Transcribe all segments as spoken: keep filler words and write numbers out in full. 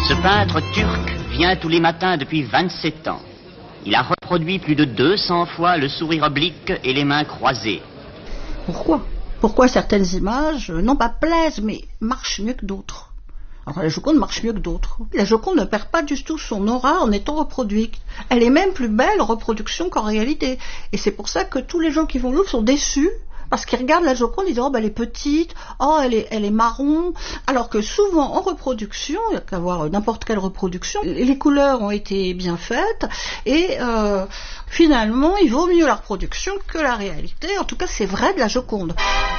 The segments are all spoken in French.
Ce peintre turc vient tous les matins depuis vingt-sept ans. Il a reproduit plus de deux cents fois le sourire oblique et les mains croisées. Pourquoi Pourquoi certaines images, non pas plaisent, mais marchent mieux que d'autres? Alors la Joconde marche mieux que d'autres. La Joconde ne perd pas du tout son aura en étant reproduite. Elle est même plus belle en reproduction qu'en réalité. Et c'est pour ça que tous les gens qui vont au Louvre sont déçus, parce qu'ils regardent la Joconde, ils disent oh ben elle est petite, oh elle est, elle est marron, alors que souvent en reproduction, il n'y a qu'à voir n'importe quelle reproduction, les couleurs ont été bien faites et euh, finalement il vaut mieux la reproduction que la réalité. En tout cas c'est vrai de la Joconde.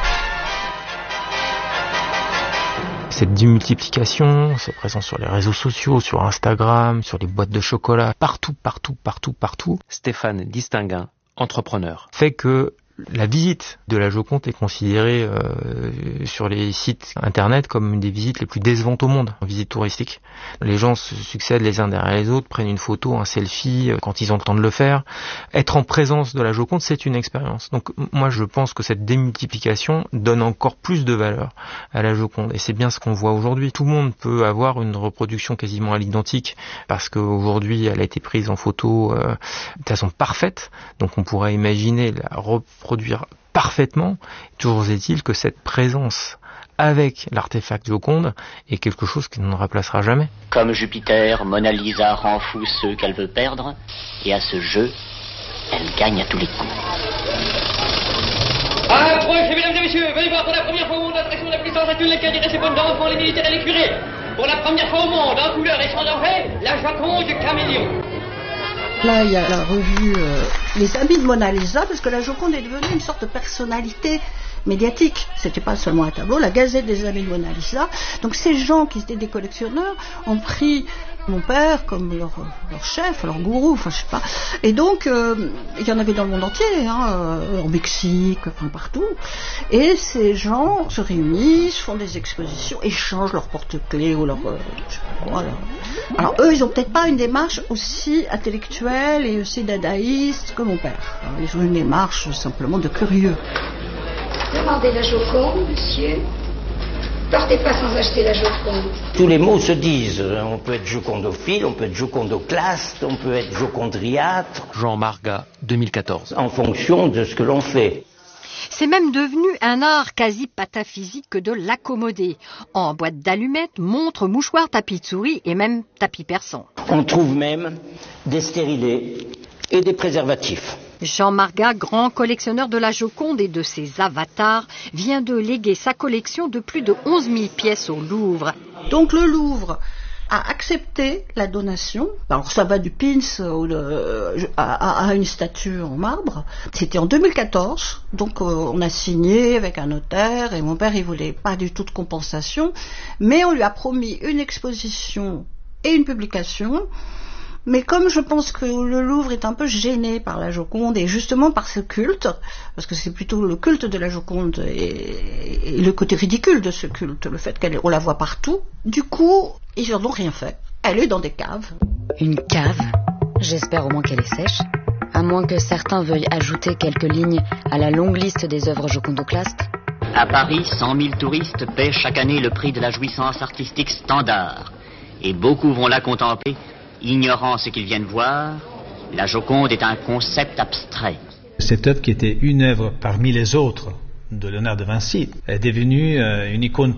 Cette démultiplication, c'est présent sur les réseaux sociaux, sur Instagram, sur les boîtes de chocolat, partout, partout, partout, partout. Stéphane Distinguin, entrepreneur. Fait que la visite de la Joconde est considérée euh, sur les sites internet comme une des visites les plus décevantes au monde, en visite touristique. Les gens se succèdent les uns derrière les autres, prennent une photo, un selfie euh, quand ils ont le temps de le faire. Être en présence de la Joconde, c'est une expérience. Donc moi je pense que cette démultiplication donne encore plus de valeur à la Joconde. Et c'est bien ce qu'on voit aujourd'hui. Tout le monde peut avoir une reproduction quasiment à l'identique parce qu'aujourd'hui elle a été prise en photo euh, de façon parfaite. Donc on pourrait imaginer la reproduire produire parfaitement. Toujours est-il que cette présence avec l'artefact Joconde est quelque chose qui ne remplacera jamais. Comme Jupiter, Mona Lisa rend fou ceux qu'elle veut perdre, et à ce jeu, elle gagne à tous les coups. Approchez, mesdames et messieurs, venez voir pour la première fois au monde l'attraction de la puissance actuelle, laquelle des récipiendaires pour les militaires et les curés. Pour la première fois au monde, en couleur et sans danger, la Joconde du caméléon. Là, il y a la revue euh, Les Amis de Mona Lisa, parce que la Joconde est devenue une sorte de personnalité médiatique. C'était pas seulement un tableau, la Gazette des Amis de Mona Lisa. Donc ces gens qui étaient des collectionneurs ont pris mon père comme leur, leur chef, leur gourou, enfin je sais pas. Et donc euh, il y en avait dans le monde entier, hein, euh, au Mexique, enfin partout. Et ces gens se réunissent, font des expositions, échangent leurs porte-clés ou leur, euh, je sais pas quoi. Alors, alors eux, ils ont peut-être pas une démarche aussi intellectuelle et aussi dadaïste que mon père. Alors, ils ont une démarche simplement de curieux. Demandez la Joconde, monsieur. Partez pas sans acheter la Joconde. Tous les mots se disent. On peut être jocondophile, on peut être jocondoclaste, on peut être jocondriâtre. Jean Marga, deux mille quatorze. En fonction de ce que l'on fait. C'est même devenu un art quasi pataphysique que de l'accommoder. En boîte d'allumettes, montres, mouchoirs, tapis de souris et même tapis persans. On trouve même des stérilés et des préservatifs. Jean Marga, grand collectionneur de la Joconde et de ses avatars, vient de léguer sa collection de plus de onze mille pièces au Louvre. Donc le Louvre a accepté la donation. Alors ça va du pins à, à une statue en marbre. C'était en deux mille quatorze, donc euh, on a signé avec un notaire et mon père il voulait pas du tout de compensation, mais on lui a promis une exposition et une publication. Mais comme je pense que le Louvre est un peu gêné par la Joconde et justement par ce culte, parce que c'est plutôt le culte de la Joconde et, et le côté ridicule de ce culte, le fait qu'on la voit partout, du coup, ils n'en ont rien fait. Elle est dans des caves. Une cave? J'espère au moins qu'elle est sèche. À moins que certains veuillent ajouter quelques lignes à la longue liste des œuvres jocondoclastes. À Paris, cent mille touristes paient chaque année le prix de la jouissance artistique standard. Et beaucoup vont la contempler, ignorant ce qu'ils viennent voir. La Joconde est un concept abstrait. Cette œuvre qui était une œuvre parmi les autres de Léonard de Vinci est devenue euh, une icône